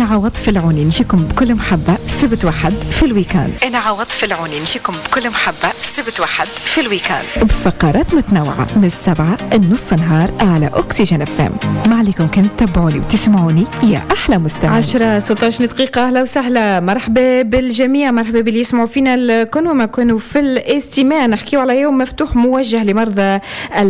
عواطف العوني نجيكم بكل محبة سبت واحد في الويكاند. أنا عواطف العوني نجيكم بكل محبة سبت واحد في الويكاند بفقرات متنوعة من 7 النص نهار على أكسجين FM. ما عليكم كنت تتابعوني وتسمعوني يا أحلى مستمعين. 10-16 دقيقة. أهلا وسهلا، مرحبا بالجميع، مرحبا باللي يسمعوا فينا الكون وما كانوا في الاستماع. نحكيو على يوم مفتوح موجه لمرضى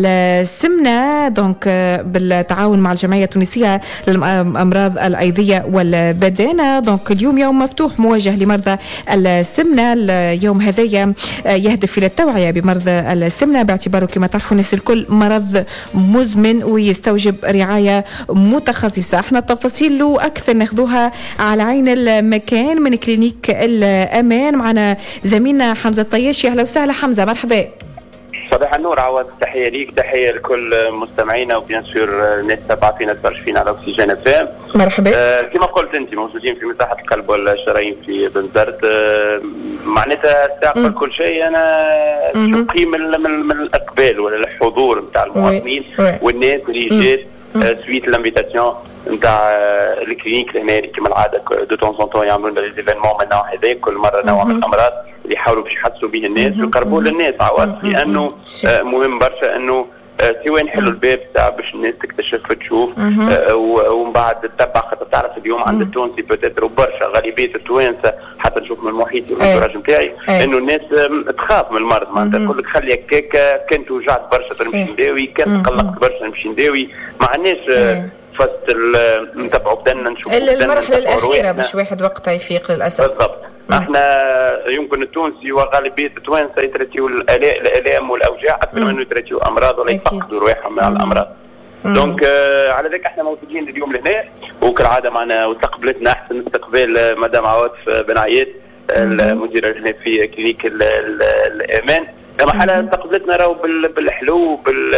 السمنة دونك بالتعاون مع الجمعية التونسية للأمراض الأيضية والبدانة. دونك اليوم يوم مفتوح موجه لمرضى السمنة. اليوم هذايا يهدف إلى التوعية بمرضى السمنة باعتباره كما تعرفوا الناس الكل مرض مزمن ويستوجب رعاية متخصصة. احنا التفاصيل له أكثر ناخذوها على عين المكان من كلينيك الأمان. معنا زميلنا حمزة الطياشي. أهلا وسهلا حمزة، مرحبا. صباح النور عواد، تحية ليك، تحية لكل مستمعينا وبيان سور الناس تبع فينا تفرج فينا على أكسجين FM. مرحبا. كما قلت أنت موجودين في مساحة القلب والشرايين في بنزرت. معناتها استقبل كل شيء. أنا شو قيمة من الإقبال ولا الحضور نتاع المواطنين والناس اللي جات سويت لانفيتاسيون نتاع الكلينيك هنا كما العادة دو تون سون تون يعملوا لنا ليزيفينمون من النوع هذا كل مرة نوع من الأمراض اللي يحاولوا باش يحسوا به الناس ويقربوا للناس عواد. لأنه مهم برشا أنه سواء نحلوا الباب تاع باش الناس تكتشف تشوف ومن بعد تتبع. خاطر تعرف اليوم عند التونسي بوتيتر وبرشا غالبية التوانسة حتى نشوف من محيطي والانتراج نتاعي انه الناس تخاف من المرض. معناتها تقول لك خلي هكاك، كان توجعت برشا نمشي نداوي، كان تقلقت برشا نمشي نداوي. ما عندناش فست نتبعوا بدنا نشوف المرحلة الأخيرة باش واحد وقتها يفيق للأسف. بالضبط. احنا يمكن التونسي وغالبية التوانسة يترتيوا الآلام والأوجاع أكثر من يترتيوا أمراض ولا يفقدوا رواحهم على الأمراض. دونك على ذلك احنا موجودين اليوم لهنا وكالعادة معنا واستقبلتنا أحسن استقبال مدام عواطف بن عياد المديرة هنا في كلينيك الأمان. كما حالة استقبلتنا راهو بالحلو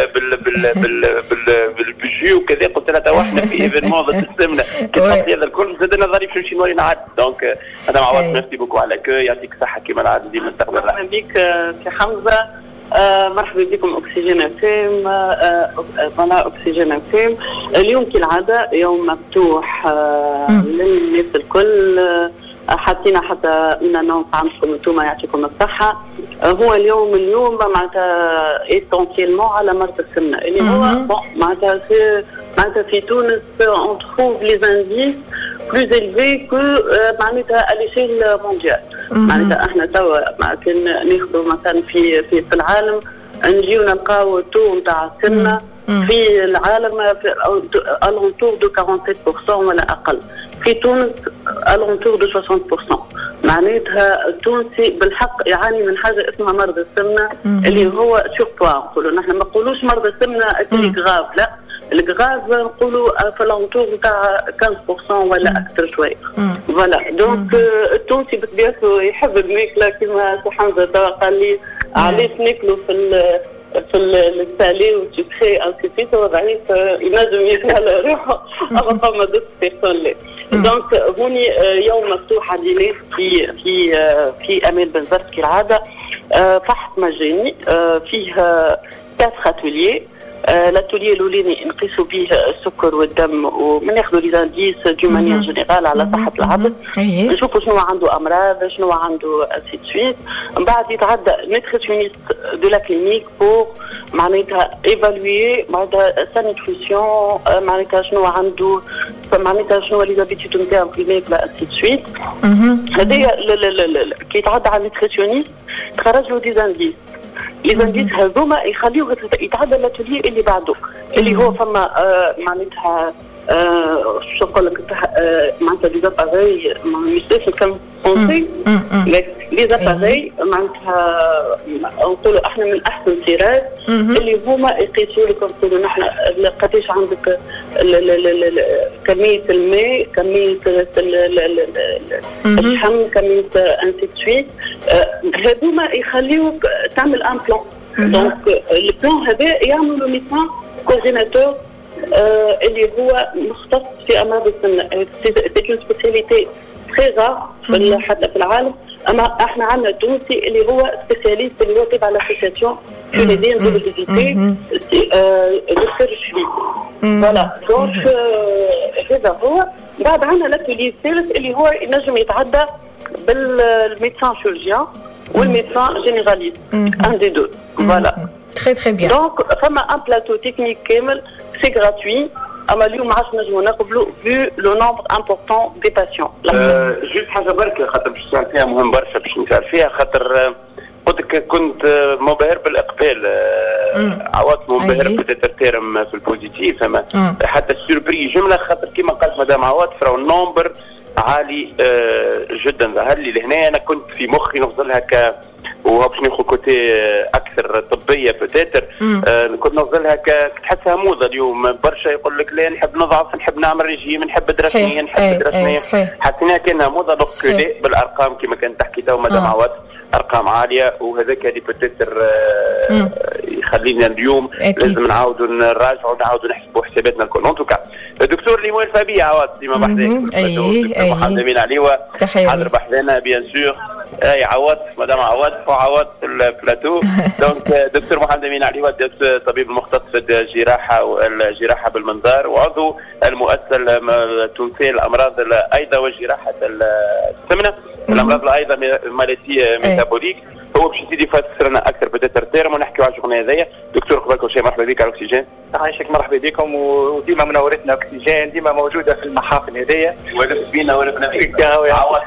بالجي وكذا. قلت لها توحنا في ايفينمون ضد السمنه كي تحطي هذا الكل زدنا ظريف نمشي نوري نعد. دونك انا معوض نفسي بوكو على كو يعطيك الصحه كما العاده ديما نستقبل. مرحبا بك سي حمزه. مرحبا بكم أكسجين FM. فوالا أكسجين FM اليوم كالعاده يوم مفتوح للناس الكل. حطينا حتى من نوع عندكم انتم يعطيكم الصحه. هو اليوم معناتها essentiellement على مرض السمنه اللي هو معناتها في تونس on trouve les indices plus élevés que معناتها à l'échelle mondiale. معناتها احنا توا كان ناخذوا مثلا في العالم نجيو نلقاو التو نتاع السمنه في العالم الونتور دو 47% ولا اقل. في تونس الونتور دو 60%. معناتها التونسي بالحق يعاني من حاجه اسمها مرض السمنه اللي هو سوربوا. نقولوا نحن ما نقولوش مرض السمنه اللي غراف، لا الغراف نقولوا في الونتور نتاع 15% ولا اكثر شويه. فوالا دونك التونسي بطبيعته يحب الماكله كما سي حمزه توا قال لي علاش ناكلوا في السالي والسكري انسيتيت وضعيف ينجم يسال روحه اما فما دوت بيرسون لي. دونك هوني يوم مفتوح علينا في امان بنزرت كالعاده. فحص مجاني فيه 4 اتوليي. الاتوليي الاولاني نقيسوا به السكر والدم وناخذوا لي زانديس دو مانيير جينيرال على صحه العبد. نشوفوا شنو عنده امراض، شنو عنده اسيد سويت. من بعد يتعدى نيتريسيونيست دو لا كلينيك بور معناتها ايفالوي معناتها سا نيتريسيون معناتها شنو عنده، معناتها شنو لي زابيتود نتاعو في الماكله اسيد سويت. هذايا كي يتعدى على النيتريسيونيست تخرج له دي زانديس. لي زانديس هذوما يخليوه يتعدى الاتولي اللي بعده اللي هو فما معناتها شو نقول لك معناتها دي زاباري مش لازم كم فونسي لي زاباري معناتها نقولوا احنا من احسن سيرات اللي هما يقيسوا لكم نقولوا نحن قداش عندك كميه الماء، كميه الشحم، كميه انسي سويت. هذوما يخليوك تعمل ان بلان. دونك البلان هذا يعملوا ميدسان كورديناتور اللي هو مختص في امراض السمنه. سي اون سبيسياليتي تري رار حتى في العالم. اما احنا عندنا تونسي اللي هو سبيسياليست اللي هو تبع لاسوسياسيون تونيزيان دو لوبيزيتي دكتور شبيب. فوالا دونك هذا هو بعد عندنا الاتولي الثالث اللي هو ينجم يتعدى بالميدسان شيرجيان والميدسان جينيراليست ان دي دو. فوالا تري تري بيان. دونك فما ان بلاتو تكنيك كامل سي غراتوي. اما اليوم ما عادش نجموا نقبلوا فو لو نومبر امبورطون دي باسيون. جوست حاجه برك خاطر باش نسال فيها مهم برشا باش نسال فيها خاطر قلت كنت منبهر بالاقبال عوض منبهر بتترتيرم في البوزيتيف اما حتى السوربري جمله خاطر كما قالت مدام عوض راهو النومبر عالي جدا. ظهر لي لهنا انا كنت في مخي نفضل هكا وهو باش ناخذ كوتي اكثر طبيه بتاتر كنت نفضلها تحسها موضه اليوم برشا يقول لك لا نحب نضعف نحب نعمل ريجيم نحب دراسيه نحب دراسيه حسينا كانها موضه دونك بالارقام كما كانت تحكي تو مدام عوض ارقام عاليه وهذاك اللي بتاتر يخلينا اليوم لازم نعاودوا نراجعوا نعاودوا نحسبوا حساباتنا الكل. ان توكا الدكتور ليمون الفابي عوض ديما بحذاك الدكتور محمد امين عليوه حاضر بحذانا بيان سور اي عوض مدام عوض وعوض في البلاتو. دونك دكتور محمد امين عليوه طبيب المختص في الجراحه والجراحه بالمنظار وعضو المؤسسه التونسيه للامراض الايضا وجراحه السمنه الامراض الايضا مالتي ميتابوليك. هو باش يزيد يفسر لنا اكثر بدات تيرم ونحكيو على الجورنيه هذيا. دكتور قبل كل شيء مرحبا بك على الاكسجين. عايشك مرحبا بكم وديما منورتنا اكسجين ديما موجوده في المحافل هذيا ولف بينا ولفنا فيك هاو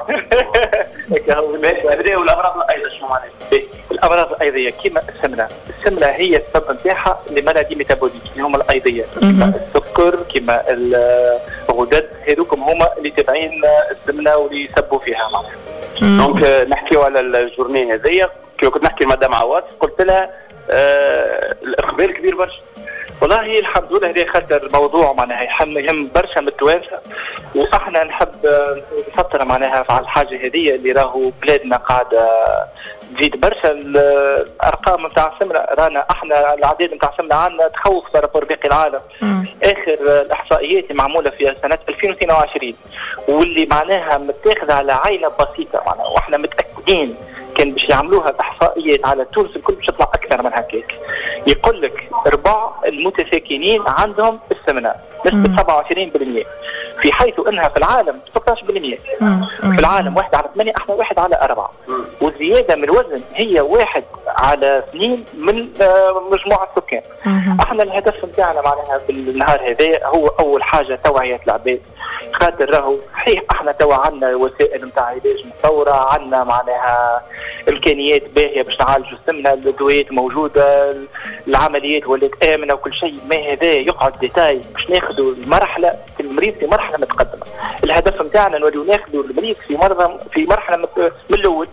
هذه والامراض الايضا شنو معناها؟ الامراض الايضيه كيما السمنه هي السبب نتاعها لمرض ميتابوليك اللي هما الايضيه كيما السكر كيما الغدد هذوكم هما اللي تابعين السمنه واللي يسبوا فيها معناها. دونك نحكيو على الجورنيه هذيا كي كنت نحكي لمدام عوض قلت لها الاقبال كبير برشا. والله الحمد لله هذا خاطر الموضوع معناها يهم برشا من التوانسه واحنا نحب نفطر معناها على الحاجه هذه اللي راهو بلادنا قاعده تزيد برشا. الارقام نتاع السمنه رانا احنا العدد نتاع السمنه عندنا تخوف بارابور باقي العالم. اخر الاحصائيات معموله في سنه 2022 واللي معناها متاخذه على عائله بسيطه معناها واحنا متاكدين كان باش يعملوها الاحصائيات على تونس الكل باش تطلع اكثر من هكاك. يقول لك ربع المتساكنين عندهم السمنه نسبه 27% في حيث انها في العالم 16%. في العالم 1 على 8 احنا 1 على 4 والزياده من الوزن هي 1 على 2 من مجموعه السكان. احنا الهدف نتاعنا معناها في النهار هذا هو اول حاجه توعيه العباد خاطر راهو صحيح احنا توا عندنا وسائل نتاع علاج متطوره عندنا معناها امكانيات باهيه باش نعالجوا السمنه الادويات موجوده العمليات ولات امنه وكل شيء ما هذا يقعد ديتاي باش ناخذوا المرحله في المريض في مرحله متقدمه. الهدف نتاعنا نوليو ناخذوا المريض في مرحله من الاول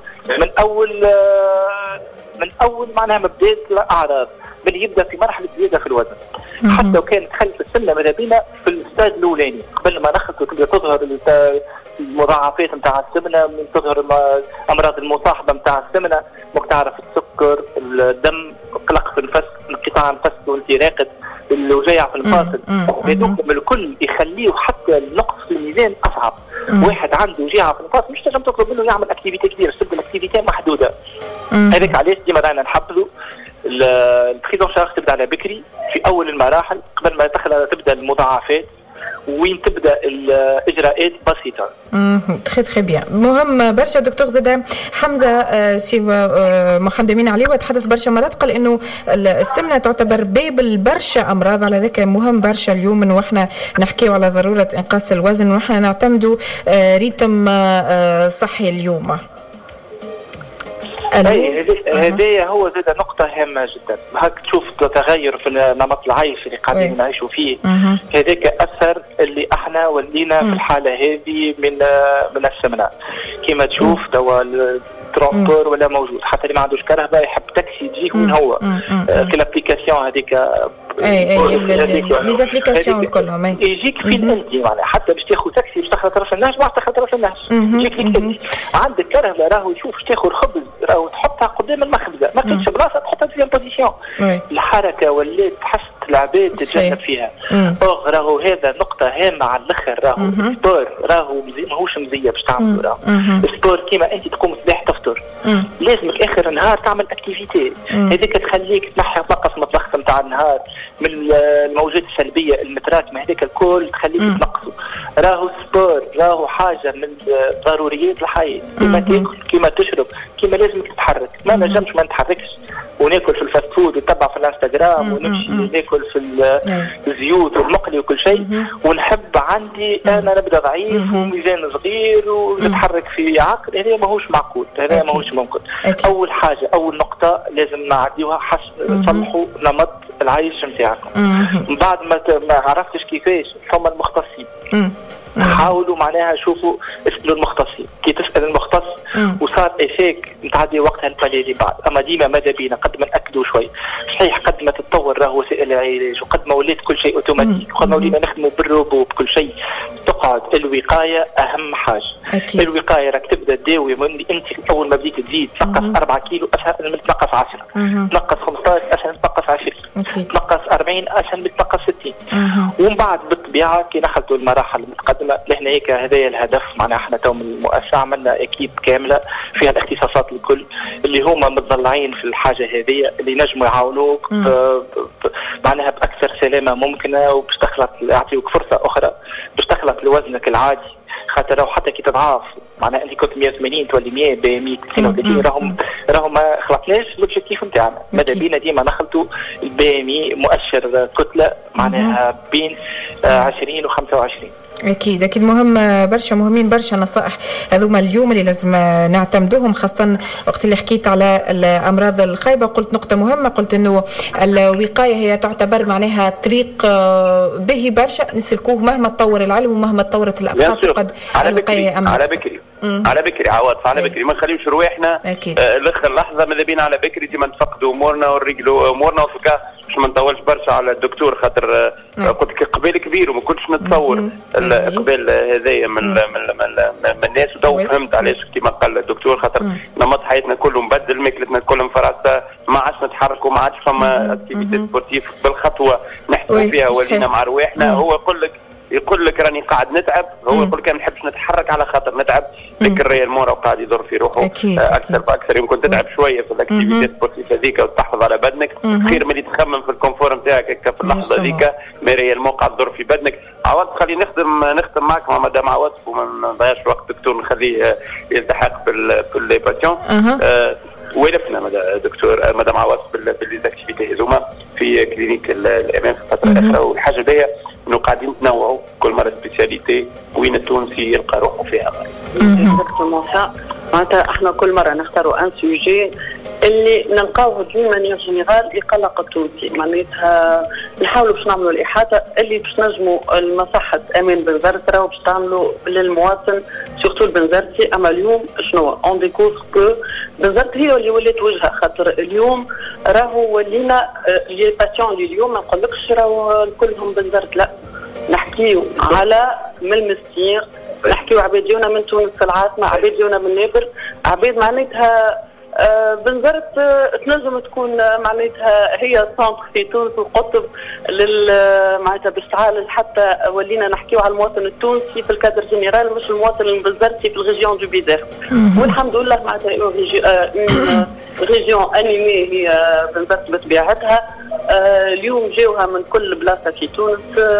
من اول معناها مبدات الاعراض بل يبدا في مرحله زياده في الوزن. حتى لو كانت خلف السمنه ماذا بينا في الاستاد الاولاني قبل ما ناخذ تبدا تظهر المضاعفات نتاع السمنه تظهر الامراض المصاحبه نتاع السمنه ممكن تعرف السكر الدم قلق في النفس انقطاع النفس وانت راقد الوجيع في المفاصل هذوك الكل يخليه حتى النقص في الميزان اصعب. واحد عنده وجيعه في المفاصل مش تنجم تطلب منه يعمل اكتيفيتي كبيره سد الاكتيفيتي محدوده. هذاك علاش ديما رانا نحبذوا البريزون شارج تبدا على بكري في اول المراحل قبل ما تبدا المضاعفات وين تبدا الاجراءات بسيطه. تري تري بيان. مهم برشا دكتور زاد حمزه سي محمد امين عليه وتحدث برشا مرات قال انه السمنه تعتبر باب البرشا امراض. على ذاك مهم برشا اليوم انه احنا نحكيو على ضروره انقاص الوزن واحنا نعتمدوا ريتم صحي اليوم. هذه هو زاد نقطة هامة جدا. هاك تشوف تغير في نمط العيش اللي قاعدين نعيشوا فيه هذاك أثر اللي احنا ولينا في الحالة هذه من السمنة. كما تشوف توا الترونسبور ولا موجود حتى اللي ما عندوش كرهبة يحب تاكسي تجيك وين هو في الابليكاسيون هذيك لي زابليكاسيون كلهم يجيك فين انت معناها حتى باش تاخذ تاكسي باش تاخذ طرف النهج ما تاخذ طرف النهج يجيك فيك انت عندك كرهبة راهو تشوف باش تاخذ خبز راهو تحطها قدام المخبزة ما كاينش بلاصة تحطها في بوزيسيون. الحركة ولات تحس العباد تتجنب فيها. راهو هذا نقطة هامة على الآخر. راهو السبور راهو ماهوش مزية باش تعملوا. راهو السبور كيما أنت تقوم الصباح تفطر لازمك آخر النهار تعمل أكتيفيتي هذيك تخليك تنحي تنقص مطلق الوسط نتاع النهار من الموجات السلبيه المتراكمه هذيك الكل تخليك تنقصوا. راهو سبور راهو حاجه من ضروريات الحياه، كيما تاكل كيما تشرب كيما لازم تتحرك. ما نجمش ما نتحركش وناكل في الفاست فود ونتبع في الانستغرام ونمشي ناكل في الزيوت والمقلي وكل شيء، ونحب عندي انا نبدا ضعيف وميزان صغير ونتحرك في عقل. هذا ماهوش معقول، هذا ماهوش ممكن. اول حاجه اول نقطه لازم نعديوها صلحوا نمط العيش نتاعكم. من بعد ما عرفتش كيفاش ثم المختصين حاولوا معناها شوفوا اسألوا المختصين. كي تسأل المختص وصار إفاك نتعدي وقتها البالي اللي بعد. أما ديما ماذا بينا قد ما نأكدوا شوي صحيح، قد ما تتطور راهو وسائل العلاج وقد ما وليت كل شيء أوتوماتيك وقد ما ولينا نخدموا بالروبو بكل شيء، تقعد الوقاية أهم حاجة. أكيد. الوقاية راك تبدأ تداوي من أنت أول ما بديت تزيد تنقص 4 كيلو أسهل من تنقص 10، تنقص 15 أسهل من تنقص 20، تنقص 40 أسهل من تنقص 60. ومن بعد بالطبيعة كي نخلطوا المراحل المتقدمة لهنا هيك هذا الهدف. معناها احنا تو من المؤسسة عملنا اكيب كاملة فيها الاختصاصات الكل اللي هما متضلعين في الحاجة هذه اللي نجموا يعاونوك معناها بأكثر سلامة ممكنة، وباش تخلط يعطيوك فرصة أخرى باش تخلط لوزنك العادي. خاطر حتى كي تضعاف معناها انت كنت 180 تولي 100 ب 139 راهم ما خلطناش لوبجيكتيف نتاعنا. ماذا بينا ديما نخلطوا البي ام اي مؤشر كتله معناها بين 20 و 25. أكيد أكيد مهم برشا، مهمين برشا نصائح هذوما اليوم اللي لازم نعتمدوهم، خاصة وقت اللي حكيت على الأمراض الخايبة. قلت نقطة مهمة، قلت إنه الوقاية هي تعتبر معناها طريق به برشا نسلكوه مهما تطور العلم ومهما تطورت الأبحاث. قد الوقاية على بكري عواطف على بكري ما نخليوش رواحنا لاخر لحظة. ماذا بينا على بكري ديما نفقدوا أمورنا ونرجلوا أمورنا وفكا باش ما نطولش برشا على الدكتور. خاطر قلت لك قبال كبير وما كنتش نتصور القبال هذايا من الناس، ودو فهمت علاش كما قال الدكتور. خاطر نمط حياتنا كله مبدل، ماكلتنا كلها مفرطه، ما عادش نتحركوا، ما عادش فما اكتيفيتي سبورتيف بالخطوه نحكوا فيها ولينا مع رواحنا. هو يقول لك راني قاعد نتعب، هو يقول لك ما نحبش نتحرك على خاطر نتعب، لكن ريال مورا قاعد يضر في روحه اكثر باكثر. يمكن تتعب شويه في الاكتيفيتي سبورتيف هذيك وتحافظ على بدنك خير من اللي تخمم في الكونفور نتاعك في اللحظه هذيك، ما ريال مو قاعد تضر في بدنك. عوض خلي نختم معك مع مدام عوض وما نضيعش وقت دكتور، نخليه يلتحق باللي باسيون. ولفنا دكتور مدام عوض بالليزاكتيفيتي هذوما في كلينيك الامام في الفتره الاخيره. والحاجه الجايه انه قاعدين نتنوعوا كل مره سبيسياليتي وين التونسي يلقى روحه فيها. معناتها احنا كل مره نختاروا ان سوجي اللي نلقاوه ديما جينيرال يقلق التونسي. معناتها نحاولوا باش نعملوا الاحاطه اللي باش نجموا المصحه امان بنزرت راهو باش تعملوا للمواطن سورتو البنزرتي. اما اليوم شنو اون ديكوفر كو بنزرت هي اللي ولات وجهها. خاطر اليوم راهو ولينا لي باسيون اللي اليوم ما نقولكش راهو كلهم بنزرت، لا نحكيو على من المستير، نحكيو عباد جونا من تونس العاصمه، عباد جونا من نابل، عباد معناتها بنزرت تنجم تكون معناتها هي سنتر في تونس وقطب معناتها باستعال حتى ولينا نحكيو على المواطن التونسي في الكادر جينيرال مش المواطن البنزرتي في الريجيون دو بيزير. والحمد لله معناتها ريجيون انيمي هي بنزرت بطبيعتها. اليوم جاوها من كل بلاصه في تونس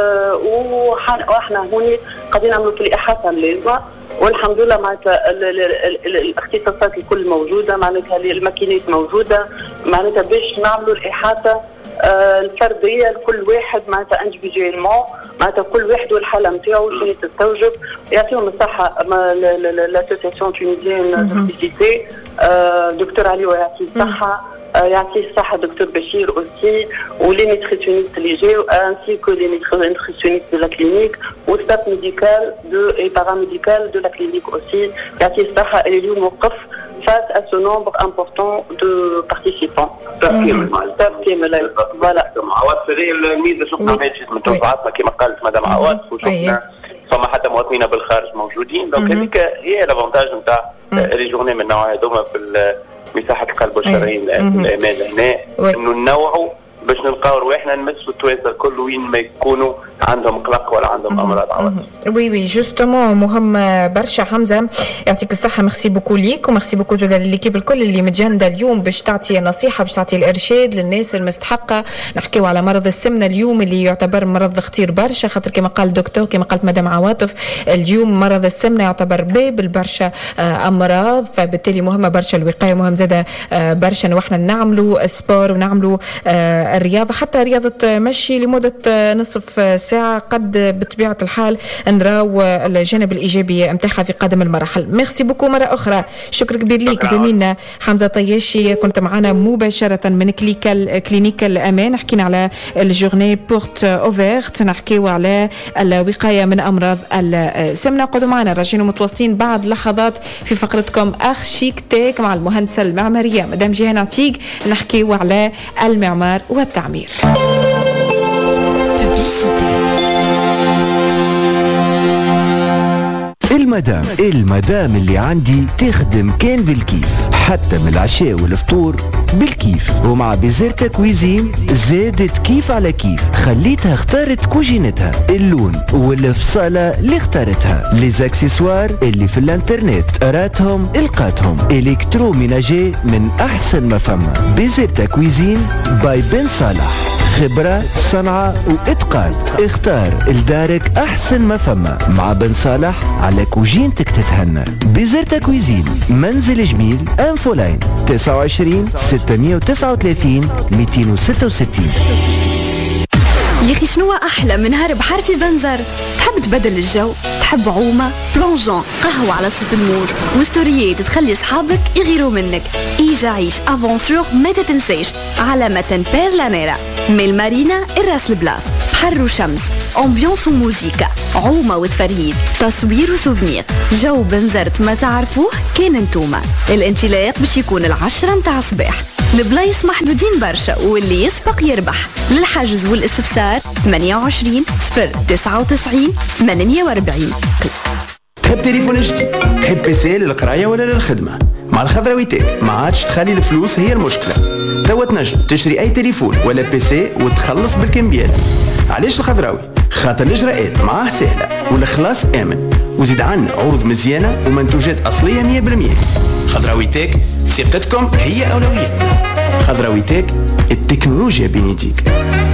واحنا هوني قاعدين نعملوا في الاحاطه اللازمه. والحمد لله معناتها الاختصاصات الكل موجوده، معناتها الماكينات موجوده، معناتها باش نعملوا الاحاطه الفرديه لكل واحد معناتها انديفيدويلمون، معناتها كل واحد والحاله نتاعو شنو تستوجب. يعطيهم الصحه لاسوسياسيون تونيزيان دوكسيتي دكتور علي ويعطيه الصحه، يعطيه الصحه دكتور بشير اوسي ولي نيتريسيونيست اللي جاو انسي كو لي نيتريسيونيست دو لا كلينيك والستاف ميديكال دو اي باراميديكال دو لا كلينيك اوسي. يعطيه الصحه اللي اليوم وقف face à ce nombre important de participants. كامل فوالا. عوض هذه الميزه شفنا من توقعاتنا كما قالت مدام عوض، وشفنا فما حتى مواطنين بالخارج موجودين. دونك هذيك هي الافونتاج نتاع لي جورني من النوع هذوما في مساحه القلب والشرايين الامان هنا، انه ننوعوا باش نلقاو رواحنا نمسوا التوانسه الكل وين ما يكونوا عندهم قلق ولا عندهم امراض عوض. وي جوستومون مهم برشا حمزه، يعطيك الصحه. ميرسي بوكو ليك وميرسي بوكو زاد ليكيب الكل اللي متجنده اليوم باش تعطي نصيحه، باش تعطي الارشاد للناس المستحقه. نحكيو على مرض السمنه اليوم اللي يعتبر مرض خطير برشا، خاطر كما قال الدكتور كما قالت مدام عواطف اليوم مرض السمنه يعتبر باب لبرشا امراض، فبالتالي مهمه برشا الوقايه، مهم زاد برشا انه احنا نعملوا سبور ونعملوا الرياضه، حتى رياضه مشي لمده نصف ساعه قد بطبيعه الحال نراو الجانب الايجابي نتاعها في قادم المراحل. ميرسي بوكو مره اخرى، شكر كبير ليك زميلنا حمزه طياشي، كنت معنا مباشره من كلينيك الامان، حكينا على الجورني بورت اوفيرت، نحكيو على الوقايه من امراض السمنه. قعدوا معنا راجعين متواصلين بعد لحظات في فقرتكم ارشيكتيك مع المهندسه المعماريه مدام جيهان عتيق، نحكيو على المعمار والتعمير. المدام اللي عندي تخدم كان بالكيف، حتى من العشاء والفطور بالكيف، ومع بيزيرتا كويزين زادت كيف على كيف، خليتها اختارت كوجينتها، اللون والفصالة اللي اختارتها، ليزاكسيسوار اللي في الانترنت راتهم القاتهم، الكترو ميناجي من احسن ما فما. بيزيرتا كويزين باي بن صالح، خبرة صنعة واتقان، اختار لدارك احسن ما فما مع بن صالح على كوجينتك تتهنى. بيزيرتا كويزين منزل جميل، انفولاين 29 639 266. يا اخي شنو احلى من نهار بحر في بنزرت؟ تحب تبدل الجو، تحب عومه، بلونجون، قهوه على صوت الموج وستوريات تخلي اصحابك يغيروا منك. ايجا عيش افونتور ما تتنساش على متن بيرلانيرا من المارينا الراس البلاط، بحر وشمس، امبيونس وموسيقى، عومه وتفرهيد، تصوير وسوفنير. جو بنزرت ما تعرفوه كان انتوما. الانطلاق باش يكون 10 متاع الصباح، البلايص محدودين برشا واللي يسبق يربح. للحجز والاستفسار 28 099 840. تحب تليفون جديد؟ تحب بيسي للقرايه ولا للخدمه؟ مع الخضراوي تك ما عادش تخلي الفلوس هي المشكله، توا تنجم تشتري اي تليفون ولا بيسي وتخلص بالكمبيال. علاش الخضراوي؟ خاطر الاجراءات معاه سهله والخلاص امن، وزيد عنا عروض مزيانه ومنتوجات اصليه 100%. خضراوي تك ثقتكم هي اولويتنا. خضراوي تك التكنولوجيا بين يديك.